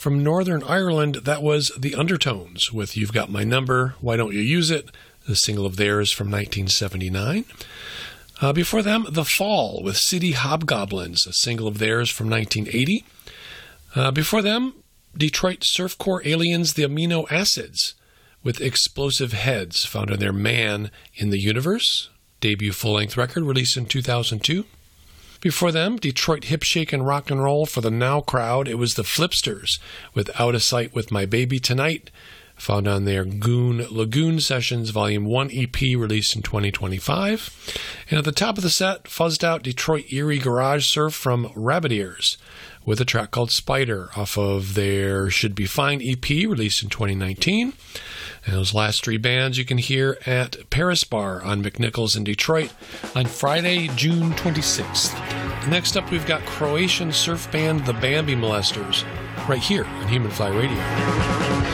From Northern Ireland, that was The Undertones with You've Got My Number, Why Don't You Use It, the single of theirs from 1979. Before them, The Fall with City Hobgoblins, a single of theirs from 1980. Before them, Detroit Surfcore Aliens, The Amino Acids with Explosive Heads, found on their Man in the Universe, debut full-length record released in 2002. Before them, Detroit Hip Shake and Rock and Roll for the Now crowd. It was the Flipsters with Out of Sight with My Baby Tonight, found on their Goon Lagoon Sessions Volume 1 EP released in 2025. And at the top of the set, fuzzed out Detroit Erie Garage Surf from Rabbit Ears with a track called Spider off of their Should Be Fine EP released in 2019. And those last three bands you can hear at Paris Bar on McNichols in Detroit on Friday, June 26th. Next up, we've got Croatian surf band The Bambi Molesters right here on Human Fly Radio.